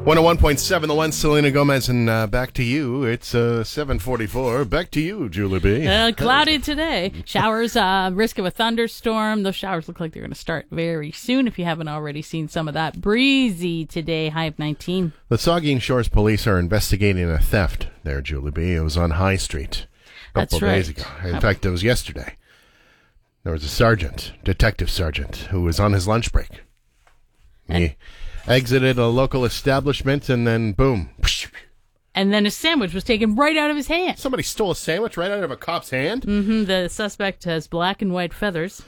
101.7, the one, Selena Gomez, and back to you. It's 7:44. Back to you, Julie B. Cloudy today. Showers, risk of a thunderstorm. Those showers look like they're going to start very soon if you haven't already seen some of that. Breezy today, high of 19. The Saugeen Shores police are investigating a theft there, Julie B. It was on High Street a couple of days ago. In fact, it was yesterday. There was a detective sergeant, who was on his lunch break. He exited a local establishment, and then boom. And then a sandwich was taken right out of his hand. Somebody stole a sandwich right out of a cop's hand? Mm-hmm. The suspect has black and white feathers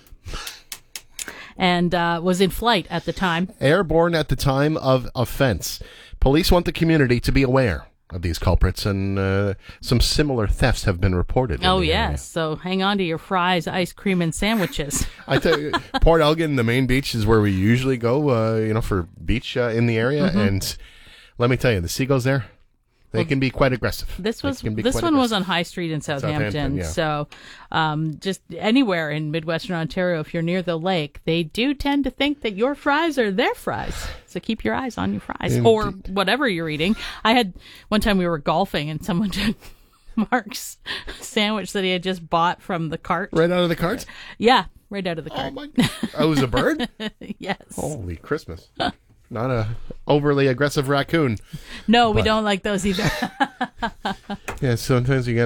and was in flight at the time. Airborne at the time of offense. Police want the community to be aware of these culprits, and some similar thefts have been reported. Oh, yes. So hang on to your fries, ice cream, and sandwiches. I tell you, Port Elgin, the main beach, is where we usually go, for beach in the area. Mm-hmm. And let me tell you, the seagulls there, they can be quite aggressive. This one was on High Street in Southampton. Yeah. So just anywhere in Midwestern Ontario, if you're near the lake, they do tend to think that your fries are their fries. So keep your eyes on your fries or whatever you're eating. I had one time we were golfing and someone took Mark's sandwich that he had just bought from the cart. Right out of the cart? Yeah, right out of the cart. Oh, my God. Oh, it was a bird? Yes. Holy Christmas. Not a overly aggressive raccoon. No, we don't like those either. Yeah, sometimes you get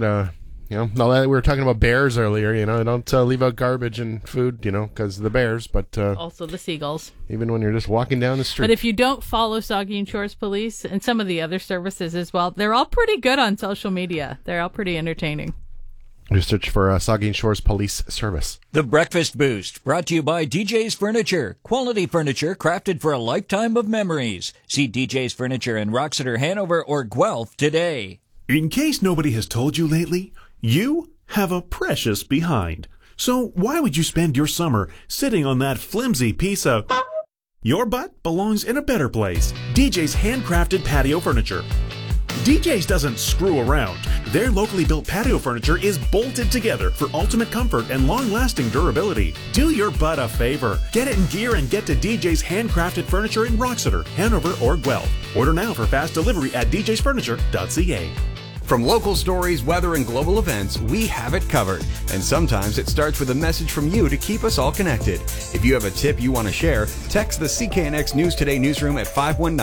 we were talking about bears earlier, don't leave out garbage and food, because of the bears, but also the seagulls. Even when you're just walking down the street. But if you don't follow Saugeen Shores Police and some of the other services as well, they're all pretty good on social media. They're all pretty entertaining. Just search for Saugeen Shores Police Service. The Breakfast Boost, brought to you by DJ's Furniture. Quality furniture crafted for a lifetime of memories. See DJ's Furniture in Roxeter, Hanover, or Guelph today. In case nobody has told you lately, you have a precious behind. So why would you spend your summer sitting on that flimsy piece of... Your butt belongs in a better place. DJ's handcrafted patio furniture. DJ's doesn't screw around. Their locally built patio furniture is bolted together for ultimate comfort and long-lasting durability. Do your butt a favor. Get it in gear and get to DJ's handcrafted furniture in Roxeter, Hanover, or Guelph. Order now for fast delivery at djsfurniture.ca. From local stories, weather, and global events, we have it covered. And sometimes it starts with a message from you to keep us all connected. If you have a tip you want to share, text the CKNX News Today newsroom at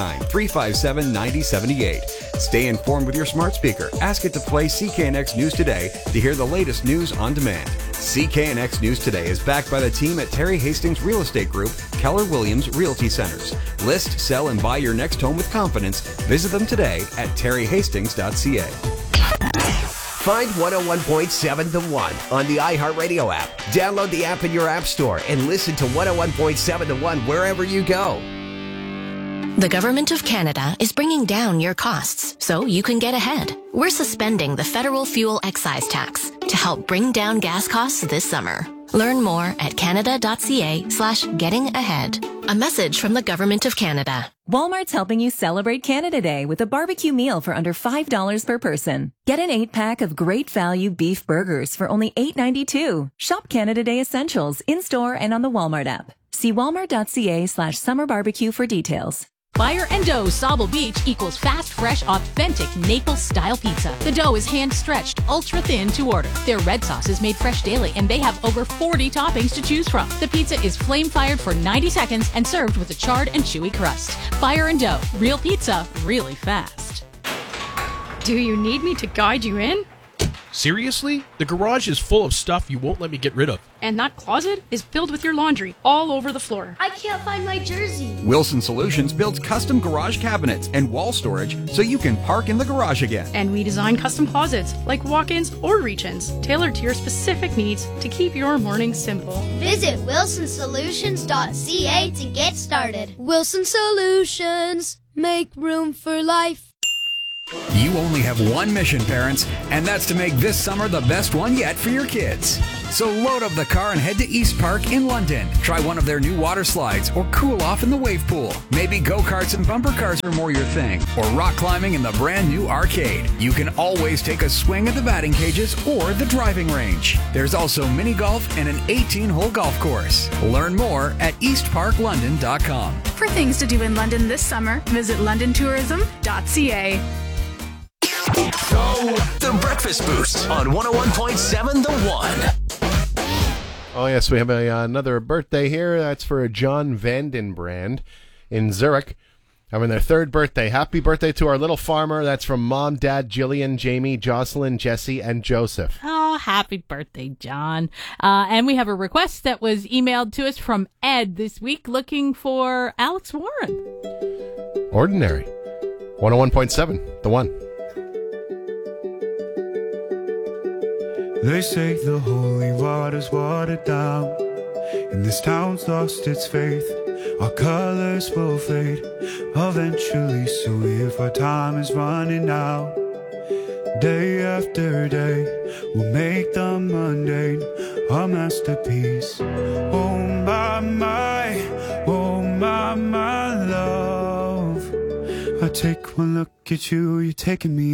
519-357-9078. Stay informed with your smart speaker. Ask it to play CKNX News Today to hear the latest news on demand. CKNX News Today is backed by the team at Terry Hastings Real Estate Group, Keller Williams Realty Centers. List, sell, and buy your next home with confidence. Visit them today at terryhastings.ca. Find 101.7 The One on the iHeartRadio app. Download the app in your app store and listen to 101.7 The One wherever you go. The Government of Canada is bringing down your costs so you can get ahead. We're suspending the federal fuel excise tax to help bring down gas costs this summer. Learn more at canada.ca/getting-ahead. A message from the Government of Canada. Walmart's helping you celebrate Canada Day with a barbecue meal for under $5 per person. Get an 8-pack of great value beef burgers for only $8.92. Shop Canada Day essentials in-store and on the Walmart app. See walmart.ca/summer barbecue for details. Fire and Dough Sauble Beach equals fast, fresh, authentic Naples-style pizza. The dough is hand-stretched, ultra-thin to order. Their red sauce is made fresh daily, and they have over 40 toppings to choose from. The pizza is flame-fired for 90 seconds and served with a charred and chewy crust. Fire and Dough, real pizza, really fast. Do you need me to guide you in? Seriously? The garage is full of stuff you won't let me get rid of. And that closet is filled with your laundry all over the floor. I can't find my jersey. Wilson Solutions builds custom garage cabinets and wall storage so you can park in the garage again. And we design custom closets like walk-ins or reach-ins, tailored to your specific needs to keep your morning simple. Visit wilsonsolutions.ca to get started. Wilson Solutions, make room for life. You only have one mission, parents, and that's to make this summer the best one yet for your kids. So load up the car and head to East Park in London. Try one of their new water slides or cool off in the wave pool. Maybe go-karts and bumper cars are more your thing, or rock climbing in the brand new arcade. You can always take a swing at the batting cages or the driving range. There's also mini golf and an 18-hole golf course. Learn more at eastparklondon.com. For things to do in London this summer, visit londontourism.ca. The Breakfast Boost on 101.7 The One. Oh, yes, we have another birthday here. That's for John Vandenbrand in Zurich, having their third birthday. Happy birthday to our little farmer. That's from Mom, Dad, Jillian, Jamie, Jocelyn, Jesse, and Joseph. Oh, happy birthday, John. And we have a request that was emailed to us from Ed this week looking for Alex Warren. Ordinary. 101.7, The One. They say the holy water's watered down, and this town's lost its faith. Our colors will fade eventually, so if our time is running out, day after day, we'll make the mundane our masterpiece. Oh my, my love, I take one look at you, you're taking me